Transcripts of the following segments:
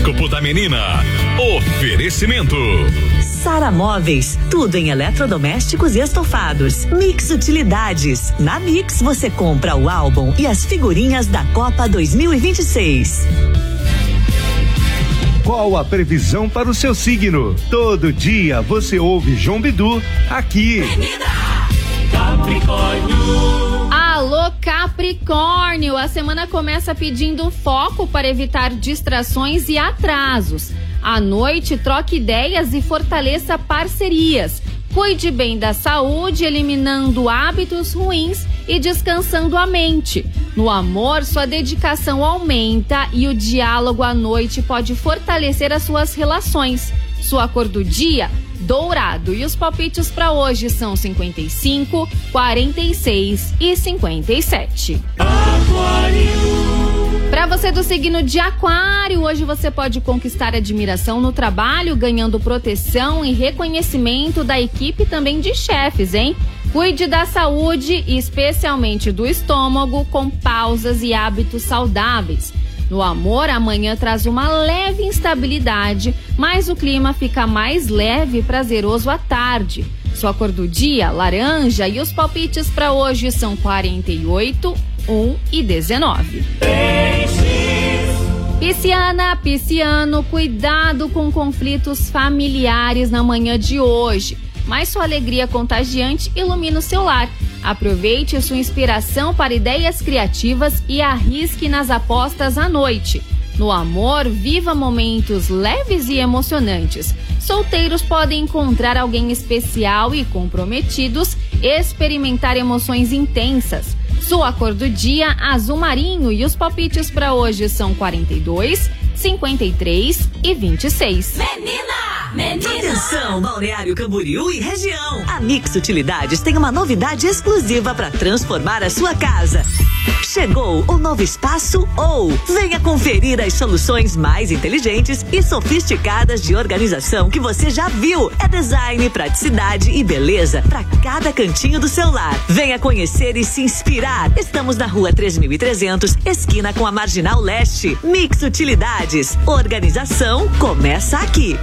Horóscopo da menina. Oferecimento Sara Móveis, tudo em eletrodomésticos e estofados. Mix Utilidades. Na Mix você compra o álbum e as figurinhas da Copa 2026. Qual a previsão para o seu signo? Todo dia você ouve João Bidu aqui. Menina Capricórnio. Alô Capricórnio, a semana começa pedindo foco para evitar distrações e atrasos. À noite, troque ideias e fortaleça parcerias. Cuide bem da saúde, eliminando hábitos ruins e descansando a mente. No amor, sua dedicação aumenta e o diálogo à noite pode fortalecer as suas relações. Sua cor do dia, dourado. E os palpites para hoje são 55, 46 e 57. Para você do signo de Aquário, hoje você pode conquistar admiração no trabalho, ganhando proteção e reconhecimento da equipe e também de chefes, hein? Cuide da saúde, especialmente do estômago, com pausas e hábitos saudáveis. No amor, amanhã traz uma leve instabilidade, mas o clima fica mais leve e prazeroso à tarde. Sua cor do dia, laranja, e os palpites para hoje são 48, 1 e 19. Pisciano, cuidado com conflitos familiares na manhã de hoje. Mas sua alegria contagiante ilumina o seu lar. Aproveite sua inspiração para ideias criativas e arrisque nas apostas à noite. No amor, viva momentos leves e emocionantes. Solteiros podem encontrar alguém especial e comprometidos, experimentar emoções intensas. Sua cor do dia, azul marinho, e os palpites para hoje são 42, 53 e 26. Atenção, Balneário Camboriú e região. A Mix Utilidades tem uma novidade exclusiva para transformar a sua casa. Chegou o novo espaço ou venha conferir as soluções mais inteligentes e sofisticadas de organização que você já viu. É design, praticidade e beleza para cada cantinho do seu lar. Venha conhecer e se inspirar. Estamos na Rua 3.300, esquina com a Marginal Leste. Mix Utilidades. Organização começa aqui.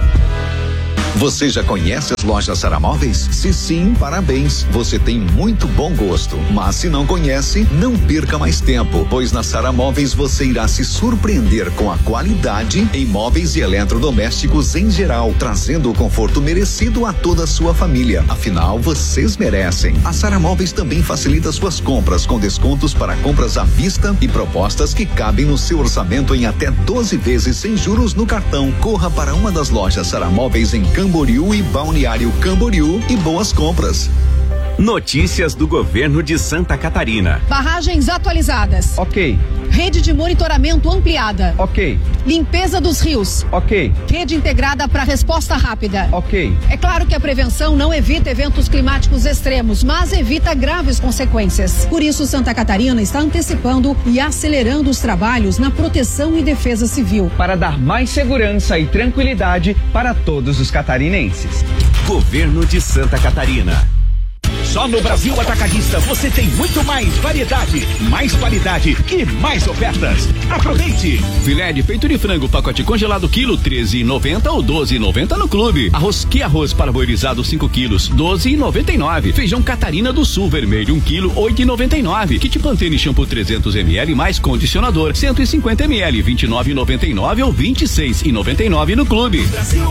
Você já conhece as lojas Sara Móveis? Se sim, parabéns. Você tem muito bom gosto. Mas se não conhece, não perca mais tempo, pois na Sara Móveis você irá se surpreender com a qualidade em móveis e eletrodomésticos em geral, trazendo o conforto merecido a toda a sua família. Afinal, vocês merecem. A Sara Móveis também facilita suas compras com descontos para compras à vista e propostas que cabem no seu orçamento em até 12 vezes sem juros no cartão. Corra para uma das lojas Sara Móveis em Camboriú e Balneário Camboriú e boas compras. Notícias do governo de Santa Catarina. Barragens atualizadas. Ok. Rede de monitoramento ampliada. Ok. Limpeza dos rios. Ok. Rede integrada para resposta rápida. Ok. É claro que a prevenção não evita eventos climáticos extremos, mas evita graves consequências. Por isso, Santa Catarina está antecipando e acelerando os trabalhos na proteção e defesa civil. Para dar mais segurança e tranquilidade para todos os catarinenses. Governo de Santa Catarina. Só no Brasil Atacadista você tem muito mais variedade, mais qualidade e mais ofertas. Aproveite! Filé de peito de frango, pacote congelado quilo, R$13,90 ou R$12,90 no clube. Arroz parboilizado 5 quilos, R$12,99. Feijão Catarina do Sul vermelho 1 quilo, R$8,99. Kit Pantene shampoo 300 ml mais condicionador 150 ml, R$29,99 ou R$26,99 no clube. Brasil